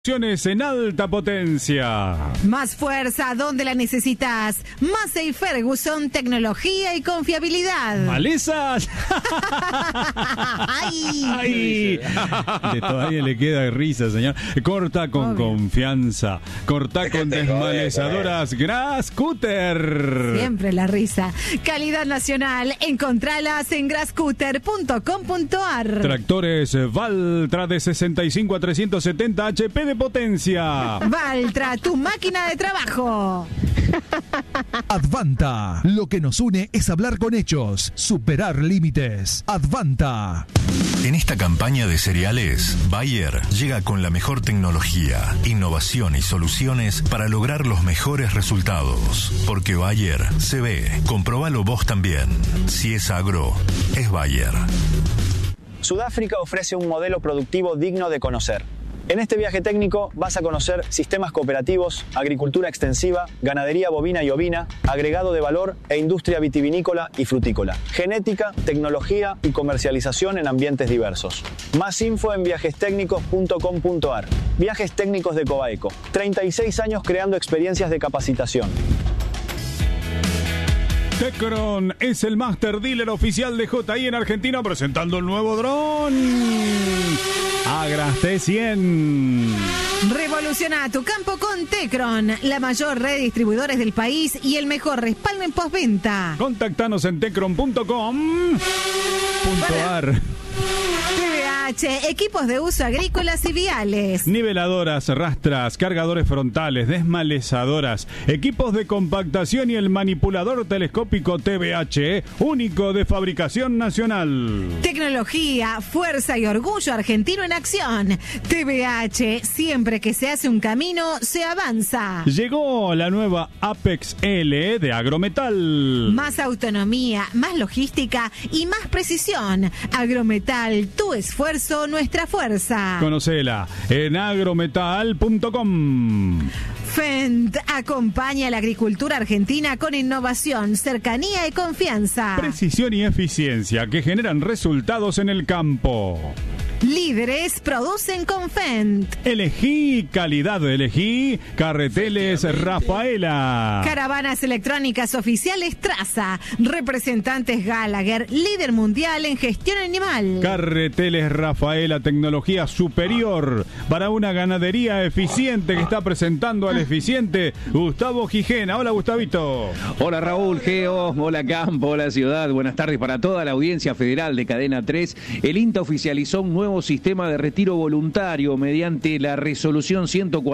En alta potencia. Más fuerza donde la necesitas. Massey Ferguson, tecnología y confiabilidad. ¿Malezas? ¡Ay! Todavía le queda risa, señor. Corta con confianza. Corta con desmalezadoras Grascutter. Siempre la risa. Calidad nacional. Encontralas en grascutter.com.ar. Tractores Valtra de 65 a 370 HP de potencia. Valtra, tu máquina de trabajo. Advanta. Lo que nos une es hablar con hechos, superar límites. Advanta. En esta campaña de cereales, Bayer llega con la mejor tecnología, innovación y soluciones para lograr los mejores resultados. Porque Bayer se ve. Comprobalo vos también. Si es agro, es Bayer. Sudáfrica ofrece un modelo productivo digno de conocer. En este viaje técnico vas a conocer sistemas cooperativos, agricultura extensiva, ganadería bovina y ovina, agregado de valor e industria vitivinícola y frutícola, genética, tecnología y comercialización en ambientes diversos. Más info en viajestécnicos.com.ar. Viajes técnicos de Cobaeco. 36 años creando experiencias de capacitación. Tecron es el master dealer oficial de JI en Argentina, presentando el nuevo dron Agras T100. Revoluciona tu campo con Tecron, la mayor red de distribuidores del país y el mejor respaldo en postventa. Contactanos en tecron.com.ar. TVH, equipos de uso agrícolas y viales. Niveladoras, rastras, cargadores frontales, desmalezadoras, equipos de compactación y el manipulador telescópico TVH, único de fabricación nacional. Tecnología, fuerza y orgullo argentino en acción. TVH, siempre que se hace un camino, se avanza. Llegó la nueva Apex L de Agrometal. Más autonomía, más logística y más precisión. Agrometal, tu esfuerzo, nuestra fuerza. Conocela en agrometal.com. Fendt acompaña a la agricultura argentina con innovación, cercanía y confianza. Precisión y eficiencia que generan resultados en el campo. Líderes producen con Fendt. Elegí calidad, elegí Carreteles Rafaela. Caravanas electrónicas oficiales Traza. Representantes Gallagher, líder mundial en gestión animal. Carreteles Rafaela, tecnología superior para una ganadería eficiente que está presentando al eficiente Gustavo Gijena. Hola, Gustavito. Hola, Raúl, Geo, hola, Campo, hola, Ciudad. Buenas tardes para toda la audiencia federal de Cadena 3. El INTA oficializó un nuevo sistema de retiro voluntario mediante la resolución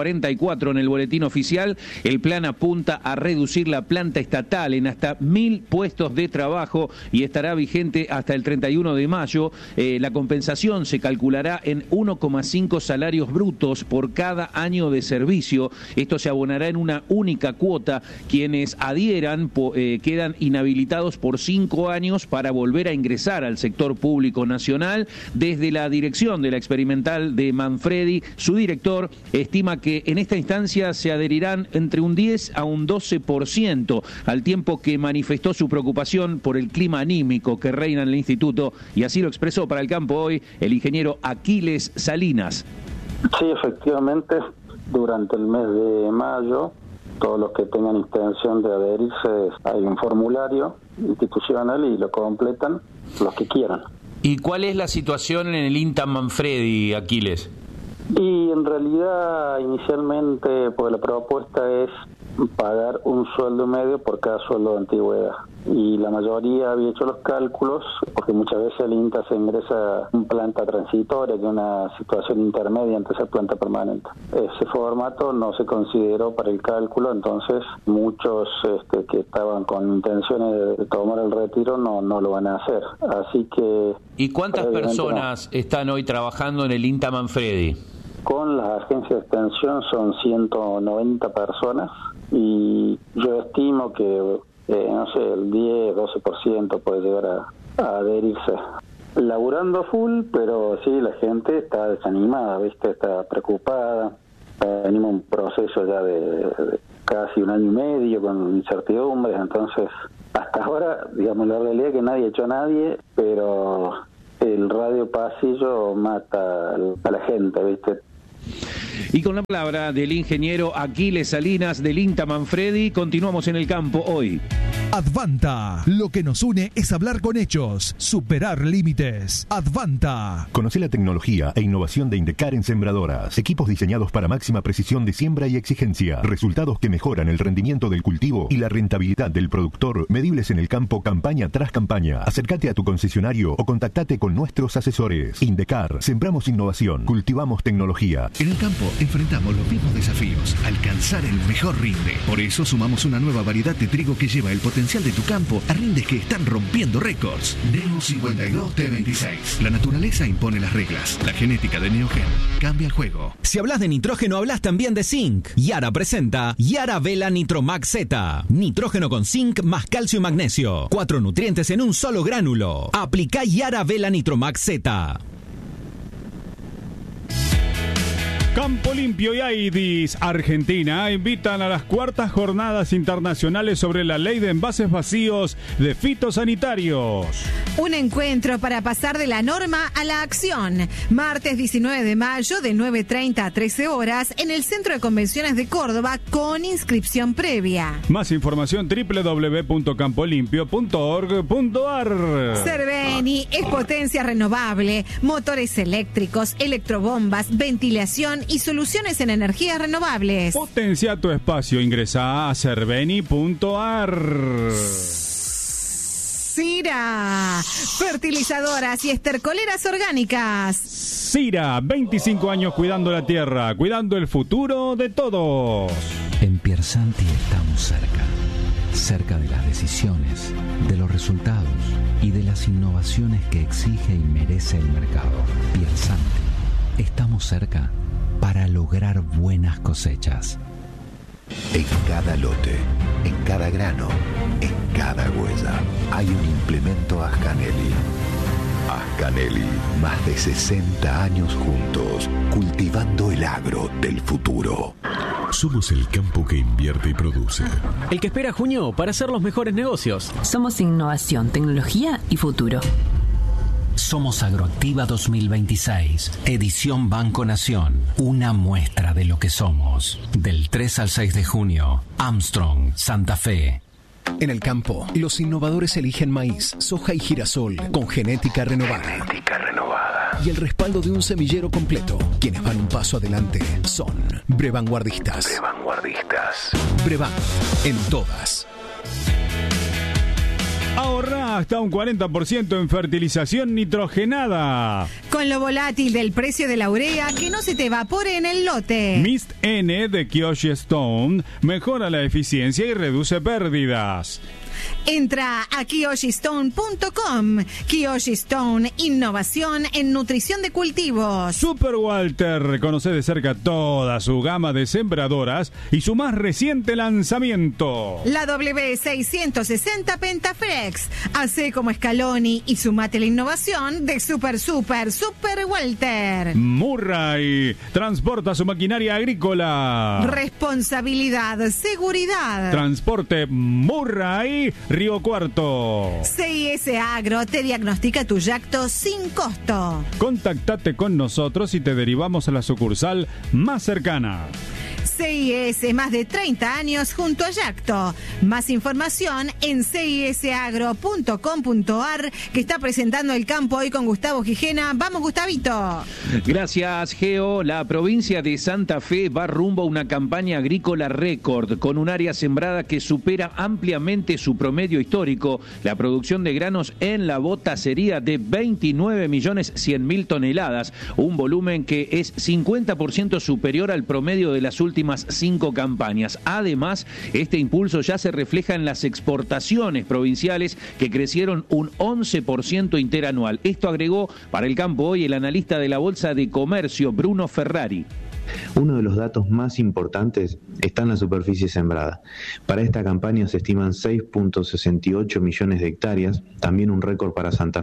144 en el boletín oficial. El plan apunta a reducir la planta estatal en hasta 1.000 puestos de trabajo y estará vigente hasta el 31 de mayo. La compensación se calculará en 1,5 salarios brutos por cada año de servicio. Esto se abonará en una única cuota. Quienes adhieran quedan inhabilitados por 5 años para volver a ingresar al sector público nacional. Desde la dirección de la experimental de Manfredi, su director estima que en esta instancia se adherirán entre un 10 a un 12%, al tiempo que manifestó su preocupación por el clima anímico que reina en el instituto, y así lo expresó para el campo hoy el ingeniero Aquiles Salinas. Sí, efectivamente, durante el mes de mayo, todos los que tengan intención de adherirse, hay un formulario institucional y lo completan los que quieran. ¿Y cuál es la situación en el INTA Manfredi, Aquiles? Y en realidad, inicialmente, pues la propuesta es pagar un sueldo medio por cada sueldo de antigüedad. Y la mayoría había hecho los cálculos, porque muchas veces el INTA se ingresa en planta transitoria, que es una situación intermedia entre esa planta permanente. Ese formato no se consideró para el cálculo, entonces muchos que estaban con intenciones de tomar el retiro no lo van a hacer. Así que... ¿Y cuántas personas están hoy trabajando en el INTA Manfredi? Con las agencias de extensión son 190 personas y yo estimo que, no sé, el 10-12% puede llegar a adherirse. Laburando full, pero sí, la gente está desanimada, ¿viste? Está preocupada, venimos un proceso ya de casi un año y medio con incertidumbres, entonces hasta ahora, digamos, la realidad es que nadie echó a nadie, pero el radio pasillo mata a la gente, ¿viste? Y con la palabra del ingeniero Aquiles Salinas del INTA Manfredi, continuamos en el campo hoy. Advanta. Lo que nos une es hablar con hechos, superar límites. Advanta. Conoce la tecnología e innovación de Indecar en sembradoras. Equipos diseñados para máxima precisión de siembra y exigencia. Resultados que mejoran el rendimiento del cultivo y la rentabilidad del productor, medibles en el campo campaña tras campaña. Acércate a tu concesionario o contactate con nuestros asesores. Indecar. Sembramos innovación. Cultivamos tecnología. En el campo enfrentamos los mismos desafíos. Alcanzar el mejor rinde. Por eso sumamos una nueva variedad de trigo que lleva el potencial de tu campo a rindes que están rompiendo récords. Neo 52 T26. La naturaleza impone las reglas. La genética de Neogen cambia el juego. Si hablas de nitrógeno, hablas también de zinc. Yara presenta Yara Vela Nitromax Z. Nitrógeno con zinc más calcio y magnesio. 4 nutrientes en un solo gránulo. Aplica Yara Vela Nitromax Z. Campo Limpio y Aidis Argentina invitan a las cuartas jornadas internacionales sobre la ley de envases vacíos de fitosanitarios. Un encuentro para pasar de la norma a la acción. Martes 19 de mayo de 9:30 a 13 horas en el Centro de Convenciones de Córdoba con inscripción previa. Más información www.campolimpio.org.ar. Cerveni es potencia renovable, motores eléctricos, electrobombas, ventilación y soluciones en energías renovables. Potencia tu espacio. Ingresa a cerveni.ar. Cira, fertilizadoras y estercoleras orgánicas. Cira, 25 años cuidando la tierra, cuidando el futuro de todos. En Piersanti estamos cerca de las decisiones, de los resultados y de las innovaciones que exige y merece el mercado. Piersanti, estamos cerca para lograr buenas cosechas. En cada lote, en cada grano, en cada huella, hay un implemento Ascanelli. Ascanelli, más de 60 años juntos, cultivando el agro del futuro. Somos el campo que invierte y produce. El que espera junio para hacer los mejores negocios. Somos innovación, tecnología y futuro. Somos Agroactiva 2026, edición Banco Nación. Una muestra de lo que somos. Del 3 al 6 de junio, Armstrong, Santa Fe. En el campo, los innovadores eligen maíz, soja y girasol con genética renovada. Y el respaldo de un semillero completo. Quienes van un paso adelante son Brevanguardistas. Brevan, en todas. Ahorra hasta un 40% en fertilización nitrogenada. Con lo volátil del precio de la urea, que no se te evapore en el lote. Mist N de Kiyoshi Stone mejora la eficiencia y reduce pérdidas. Entra a kiyoshistone.com. Kiyoshi Stone, innovación en nutrición de cultivos. Super Walter conoce de cerca toda su gama de sembradoras y su más reciente lanzamiento. La W660 Pentaflex. Hace como Scaloni y sumate la innovación de Super Walter. Murray transporta su maquinaria agrícola. Responsabilidad, seguridad. Transporte Murray, Río Cuarto. CIS Agro te diagnostica tu yacto sin costo. Contactate con nosotros y te derivamos a la sucursal más cercana. CIS, más de 30 años junto a Yacto. Más información en cisagro.com.ar, que está presentando el campo hoy con Gustavo Gijena. Vamos, Gustavito. Gracias, Geo. La provincia de Santa Fe va rumbo a una campaña agrícola récord, con un área sembrada que supera ampliamente su promedio histórico. La producción de granos en la bota sería de 29.100.000 toneladas, un volumen que es 50% superior al promedio de las últimas 5 campañas. Además, este impulso ya se refleja en las exportaciones provinciales, que crecieron un 11% interanual. Esto agregó para el campo hoy el analista de la Bolsa de Comercio, Bruno Ferrari. Uno de los datos más importantes está en la superficie sembrada. Para esta campaña se estiman 6.68 millones de hectáreas, también un récord para Santa Fe.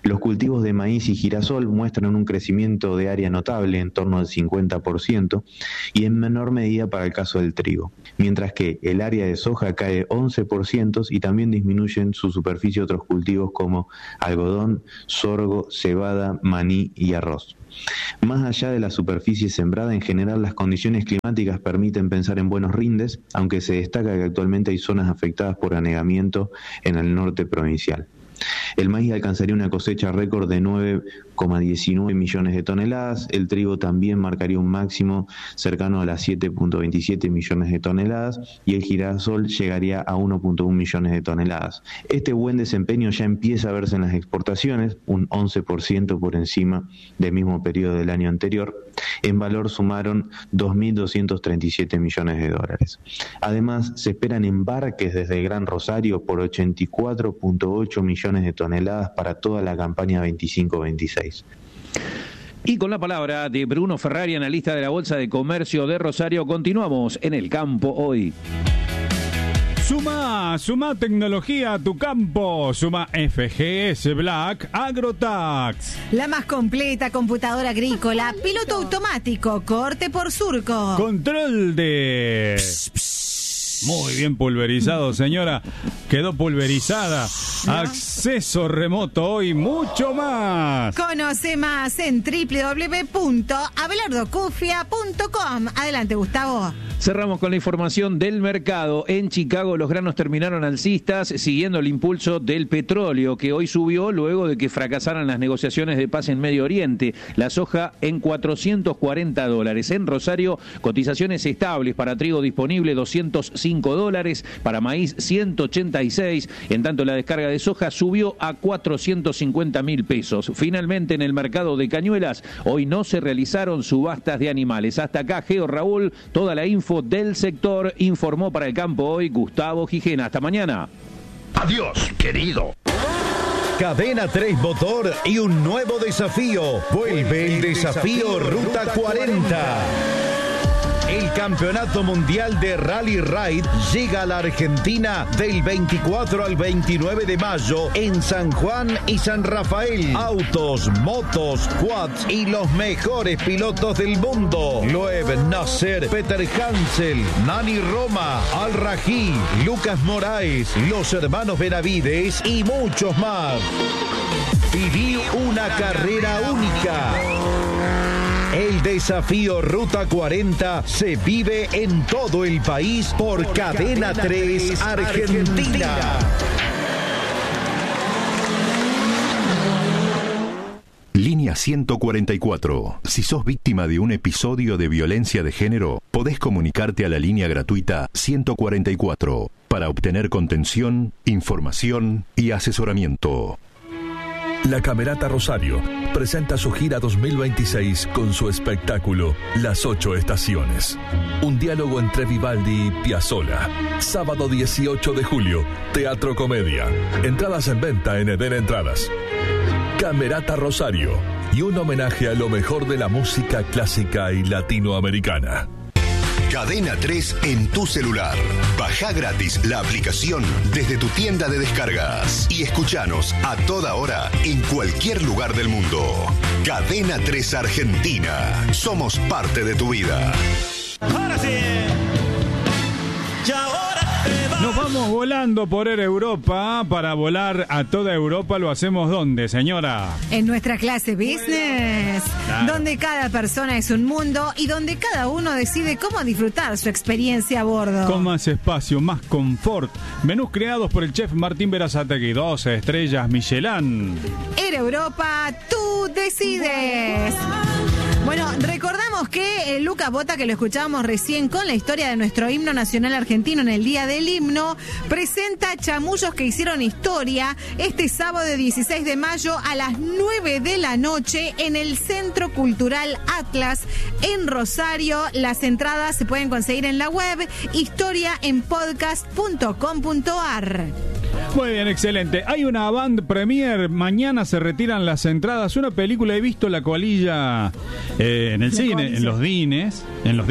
Los cultivos de maíz y girasol muestran un crecimiento de área notable, en torno al 50%, y en menor medida para el caso del trigo, mientras que el área de soja cae 11% y también disminuyen su superficie otros cultivos como algodón, sorgo, cebada, maní y arroz. Más allá de la superficie sembrada, en general las condiciones climáticas permiten pensar en buenos rindes, aunque se destaca que actualmente hay zonas afectadas por anegamiento en el norte provincial. El maíz alcanzaría una cosecha récord de 9,19 millones de toneladas, el trigo también marcaría un máximo cercano a las 7,27 millones de toneladas y el girasol llegaría a 1,1 millones de toneladas. Este buen desempeño ya empieza a verse en las exportaciones, un 11% por encima del mismo periodo del año anterior. En valor sumaron 2.237 millones de dólares. Además, se esperan embarques desde el Gran Rosario por 84,8 millones de toneladas para toda la campaña 25-26. Y con la palabra de Bruno Ferrari, analista de la Bolsa de Comercio de Rosario, continuamos en el campo hoy. Suma tecnología a tu campo. Suma FGS Black AgroTax. La más completa computadora agrícola, piloto automático, corte por surco. Control de... Muy bien pulverizado, señora. Quedó pulverizada. Acceso remoto y mucho más. Conoce más en www.abelardocufia.com. Adelante, Gustavo. Cerramos con la información del mercado. En Chicago los granos terminaron alcistas siguiendo el impulso del petróleo, que hoy subió luego de que fracasaran las negociaciones de paz en Medio Oriente. La soja en $440. En Rosario, cotizaciones estables para trigo disponible $205, para maíz 186. En tanto, la descarga de soja subió a 450.000 pesos. Finalmente, en el mercado de Cañuelas, hoy no se realizaron subastas de animales. Hasta acá, Geo Raúl, toda la info del sector, informó para el campo hoy Gustavo Gijena. Hasta mañana. Adiós, querido. Cadena 3 Motor y un nuevo desafío. Vuelve el desafío Ruta 40. El Campeonato Mundial de Rally Ride llega a la Argentina del 24 al 29 de mayo en San Juan y San Rafael. Autos, motos, quads y los mejores pilotos del mundo. Loeb Nasser, Peter Hansel, Nani Roma, Al Rají, Lucas Moraes, los hermanos Benavides y muchos más. Viví una carrera única. El desafío Ruta 40 se vive en todo el país por Cadena 3 Argentina. Línea 144. Si sos víctima de un episodio de violencia de género, podés comunicarte a la línea gratuita 144 para obtener contención, información y asesoramiento. La Camerata Rosario presenta su gira 2026 con su espectáculo Las 8 Estaciones. Un diálogo entre Vivaldi y Piazzolla. Sábado 18 de julio, Teatro Comedia. Entradas en venta en Eden Entradas. Camerata Rosario y un homenaje a lo mejor de la música clásica y latinoamericana. Cadena 3 en tu celular. Baja gratis la aplicación desde tu tienda de descargas y escuchanos a toda hora en cualquier lugar del mundo. Cadena 3 Argentina. Somos parte de tu vida. Ahora sí. Nos vamos volando por Air Europa. Para volar a toda Europa, ¿lo hacemos dónde, señora? En nuestra clase business, claro, donde cada persona es un mundo y donde cada uno decide cómo disfrutar su experiencia a bordo. Con más espacio, más confort. Menús creados por el chef Martín Berazategui. 12 estrellas Michelin. Air Europa, tú decides. Bueno, recordamos que Lucas Bota, que lo escuchábamos recién con la historia de nuestro himno nacional argentino en el Día del Himno, presenta chamullos que hicieron historia este sábado 16 de mayo a las 9 de la noche en el Centro Cultural Atlas en Rosario. Las entradas se pueden conseguir en la web historiaenpodcast.com.ar. Muy bien, excelente. Hay una band premier, mañana se retiran las entradas. Una película, he visto La Colilla en el cine, en los cines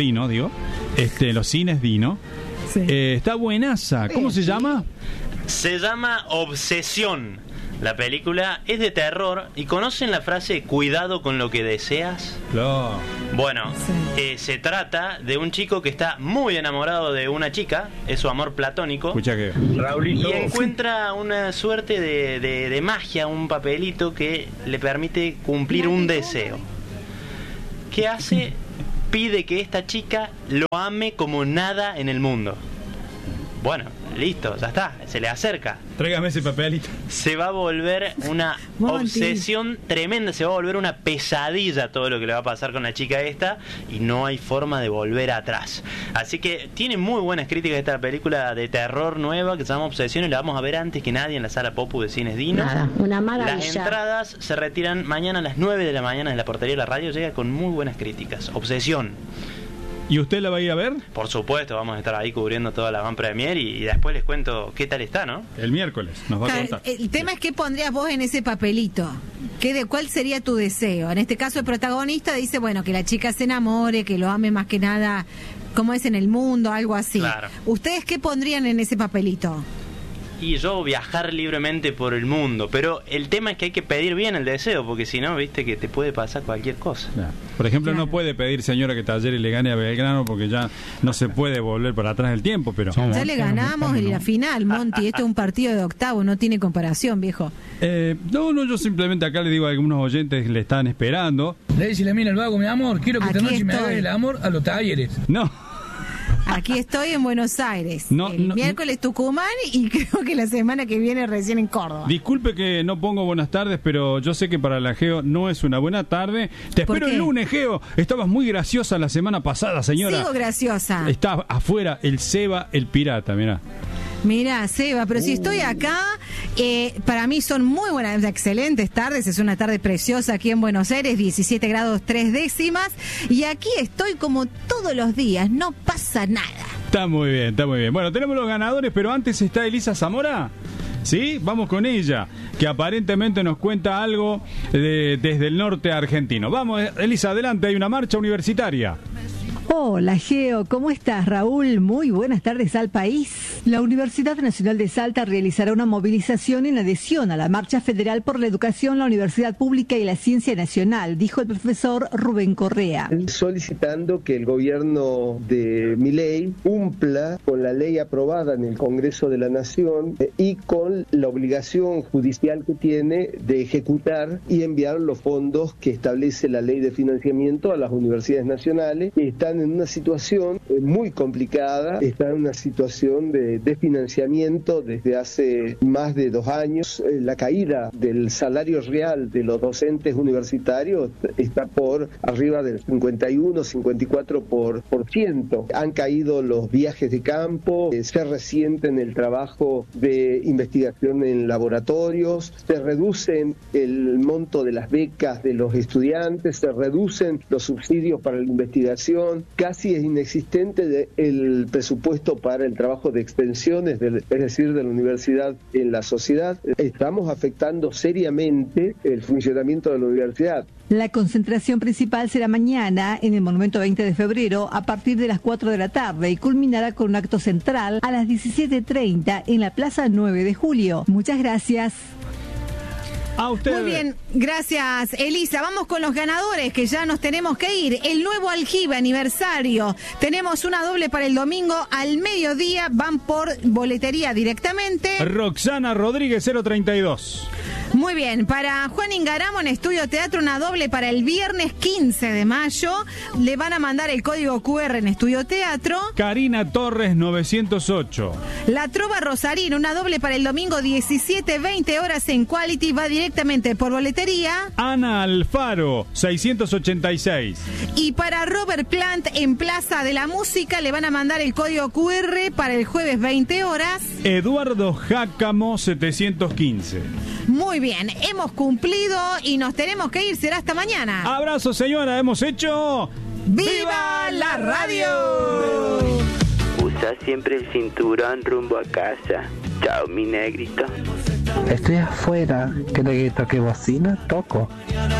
Dino. Sí. Está buenaza. ¿Cómo se llama? Se llama Obsesión. La película es de terror. ¿Y conocen la frase cuidado con lo que deseas? No. Bueno, se trata de un chico que está muy enamorado de una chica, es su amor platónico. Escucha que Raulito. Y encuentra una suerte de magia, un papelito que le permite cumplir un deseo. ¿Qué hace? Pide que esta chica lo ame como nada en el mundo. Bueno, listo, ya está, se le acerca. Tráigame ese papelito. Se va a volver una obsesión tremenda, se va a volver una pesadilla todo lo que le va a pasar con la chica esta, y no hay forma de volver atrás. Así que tiene muy buenas críticas esta película de terror nueva que se llama Obsesión, y la vamos a ver antes que nadie en la sala Popu de Cines Dino. Nada, una maravilla. Las entradas se retiran mañana a las 9 de la mañana en la portería de la radio, llega con muy buenas críticas. Obsesión. ¿Y usted la va a ir a ver? Por supuesto, vamos a estar ahí cubriendo toda la Van Premier y después les cuento qué tal está, ¿no? El miércoles nos va a contar. El tema es qué pondrías vos en ese papelito. ¿Cuál sería tu deseo? En este caso el protagonista dice, bueno, que la chica se enamore, que lo ame más que nada como es en el mundo, algo así. Claro. ¿Ustedes qué pondrían en ese papelito? Y yo viajar libremente por el mundo, pero el tema es que hay que pedir bien el deseo, porque si no, viste que te puede pasar cualquier cosa. Claro. Por ejemplo, no puede pedir, señora, que Talleres le gane a Belgrano, porque ya no se puede volver para atrás del tiempo, pero... Ya le ganamos en la final, Monty. Esto es un partido de octavo, no tiene comparación, viejo. No, yo simplemente acá le digo a algunos oyentes que le están esperando. Le dice la mina al vago, mi amor, quiero que esta noche me hagas el amor a los Talleres. No. Aquí estoy en Buenos Aires. El miércoles Tucumán y creo que la semana que viene recién en Córdoba. Disculpe que no pongo buenas tardes, pero yo sé que para la Geo no es una buena tarde. Te espero el lunes, Geo. Estabas muy graciosa la semana pasada, señora. Sigo graciosa. Está afuera el Seba, el pirata, mirá. Mira, Seba, pero si estoy acá, para mí son muy buenas, excelentes tardes. Es una tarde preciosa aquí en Buenos Aires, 17 grados 3 décimas. Y aquí estoy como todos los días, no pasa nada. Está muy bien, está muy bien. Bueno, tenemos los ganadores, pero antes está Elisa Zamora. ¿Sí? Vamos con ella, que aparentemente nos cuenta algo desde el norte argentino. Vamos, Elisa, adelante, hay una marcha universitaria. Hola Geo, ¿cómo estás, Raúl? Muy buenas tardes al país. La Universidad Nacional de Salta realizará una movilización en adhesión a la Marcha Federal por la Educación, la Universidad Pública y la Ciencia Nacional, dijo el profesor Rubén Correa. Solicitando que el gobierno de Milei cumpla con la ley aprobada en el Congreso de la Nación y con la obligación judicial que tiene de ejecutar y enviar los fondos que establece la ley de financiamiento a las universidades nacionales, que están en una situación muy complicada, están en una situación de desfinanciamiento desde hace más de 2 años. La caída del salario real de los docentes universitarios está por arriba del 51-54%. Han caído los viajes de campo, se resiente en el trabajo de investigación en laboratorios, se reducen el monto de las becas de los estudiantes, se reducen los subsidios para la investigación, casi es inexistente el presupuesto para el trabajo de extensiones, es decir, de la universidad en la sociedad. Estamos afectando seriamente el funcionamiento de la universidad. La concentración principal será mañana en el Monumento 20 de febrero a partir de las 4 de la tarde y culminará con un acto central a las 17:30 en la Plaza 9 de Julio. Muchas gracias. Muy bien, gracias Elisa. Vamos con los ganadores que ya nos tenemos que ir. El nuevo aljibe aniversario. Tenemos una doble para el domingo al mediodía. Van por boletería directamente. Roxana Rodríguez 032. Muy bien, para Juan Ingaramo en Estudio Teatro, una doble para el viernes 15 de mayo. Le van a mandar el código QR en Estudio Teatro. Karina Torres 908. La Trova Rosarina, una doble para el domingo 17-20 horas en Quality, va directamente por boletería. Ana Alfaro 686. Y para Robert Plant en Plaza de la Música le van a mandar el código QR para el jueves 20 horas. Eduardo Jácamo 715. Muy bien, hemos cumplido y nos tenemos que ir, será hasta mañana. Abrazo, señora, hemos hecho... ¡Viva la radio! Usa siempre el cinturón rumbo a casa. Chao, mi negrito. Estoy afuera, ¿querés que toque bocina? Toco.